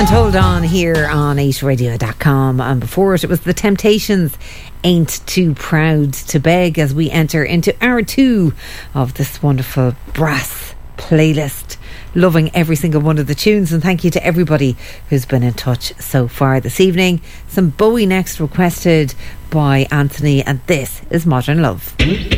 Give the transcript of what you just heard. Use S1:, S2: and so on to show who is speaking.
S1: And Hold On here on 8radio.com. And before it was The Temptations, Ain't Too Proud to Beg, as we enter into hour 2 of this wonderful brass playlist. Loving every single one of the tunes, and thank you to everybody who's been in touch so far this evening. Some Bowie next, requested by Anthony, and this is Modern Love.